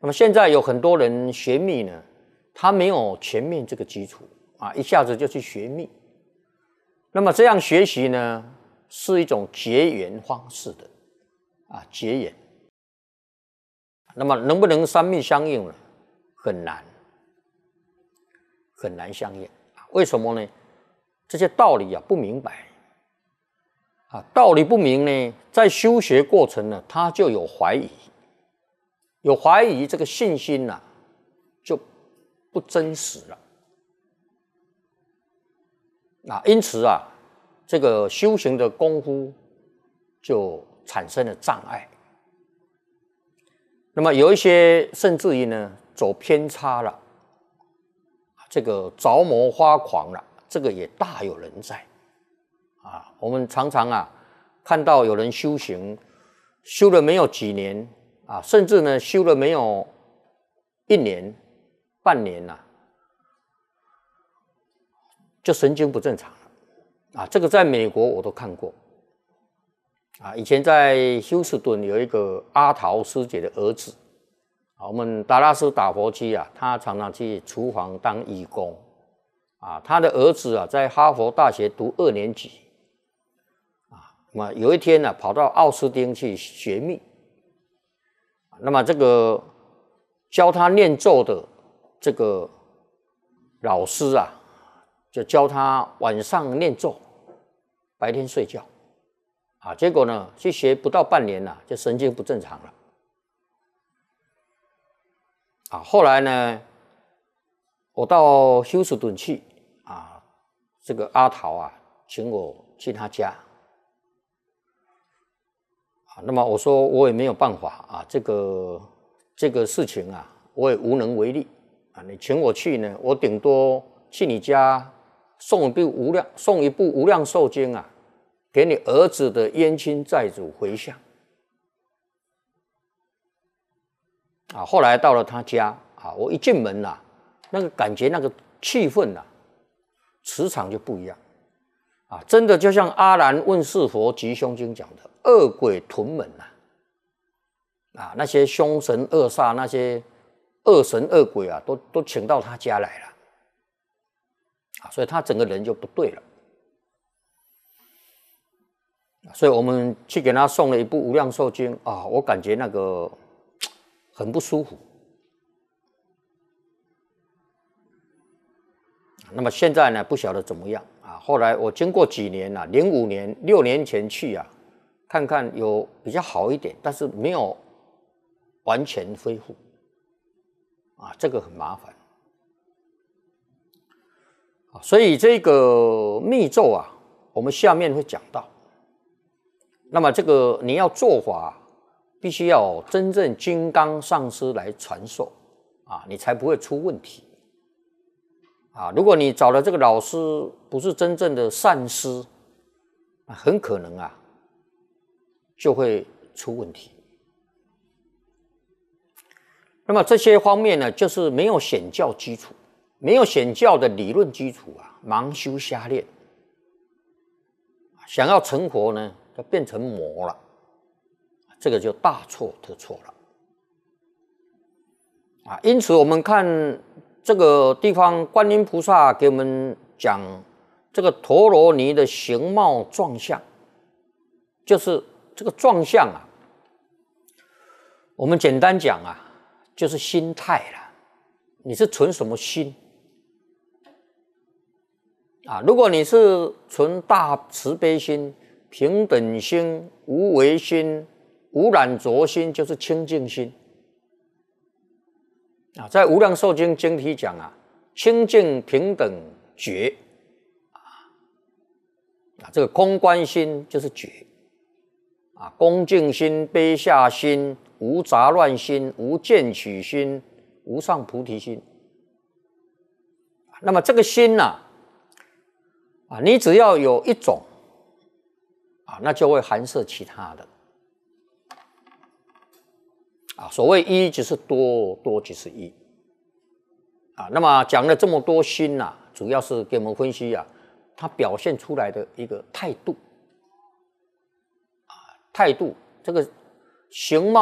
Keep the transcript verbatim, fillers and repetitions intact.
那么现在有很多人学密呢，他没有前面这个基础啊，一下子就去学密。那么这样学习呢，是一种结缘方式的啊，结缘。那么能不能三密相应呢？很难，很难相应。为什么呢？这些道理啊不明白啊，道理不明呢，在修学过程呢，他就有怀疑，有怀疑，这个信心呐、啊、就不真实了。啊，因此啊，这个修行的功夫就产生了障碍。那么有一些甚至于呢走偏差了，这个着魔发狂了，这个也大有人在。啊，我们常常啊看到有人修行，修了没有几年啊，甚至呢修了没有一年、半年呐、啊。就神经不正常了啊！这个在美国我都看过啊。以前在休斯顿有一个阿桃师姐的儿子啊，我们达拉斯打佛机啊，他常常去厨房当义工啊。他的儿子啊，在哈佛大学读二年级啊。那么有一天呢、啊，跑到奥斯汀去学密，那么这个教他念咒的这个老师啊。就教他晚上念咒，白天睡觉，啊，结果呢，去学不到半年了、啊，就神经不正常了，啊，后来呢，我到休斯顿去，啊，这个阿桃啊，请我去他家，啊，那么我说我也没有办法啊，这个这个事情啊，我也无能为力，啊，你请我去呢，我顶多去你家。送一部无量，送一部《无量寿经》啊，给你儿子的冤亲债主回向啊。后来到了他家啊，我一进门呐、啊，那个感觉那个气氛呐、啊，磁场就不一样啊，真的就像阿难问世佛吉凶经讲的，恶鬼屯门呐、啊，啊，那些凶神恶煞，那些恶神恶鬼啊，都都请到他家来了。所以他整个人就不对了，所以我们去给他送了一部《无量寿经》啊，我感觉那个很不舒服。那么现在呢，不晓得怎么样啊。后来我经过几年啊，零五年、六年前去啊，看看有比较好一点，但是没有完全恢复啊，这个很麻烦。所以这个密咒啊，我们下面会讲到。那么这个你要做法，必须要有真正金刚上师来传授啊，你才不会出问题啊。如果你找的这个老师不是真正的善师，很可能啊就会出问题。那么这些方面呢，就是没有显教基础。没有显教的理论基础啊，盲修瞎练，想要成佛呢，就变成魔了，这个就大错特错了啊！因此，我们看这个地方，观音菩萨给我们讲这个陀罗尼的形貌状相，就是这个状相啊，我们简单讲啊，就是心态啦，你是存什么心？啊，如果你是存大慈悲心、平等心、无为心、无染浊心，就是清净心。啊，在《无量寿经》经题讲啊，清净平等觉啊，这个空观心就是觉啊，恭敬心、卑下心、无杂乱心、无见取心、无上菩提心。那么这个心呢、啊？啊，你只要有一种啊，那就会含摄其他的啊。所谓一就是多，多就是一啊。那么讲了这么多心呐、啊，主要是给我们分析啊，它表现出来的一个态度啊，态度这个形貌。